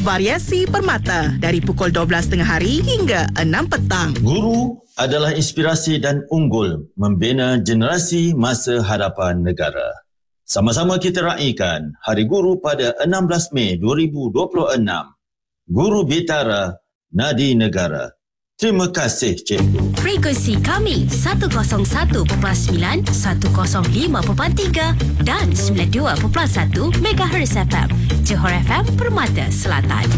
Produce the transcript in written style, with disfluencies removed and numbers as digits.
Variasi Permata dari pukul 12 tengah hari hingga 6 petang. Guru adalah inspirasi dan unggul membina generasi masa hadapan negara. Sama-sama kita raikan Hari Guru pada 16 Mei 2026. Guru Bitara, Nadi Negara. Terima kasih, Cikgu. Frekuensi kami 101.9, 105.3 dan 92.1 MHz FM. Johor FM Permata Selatan.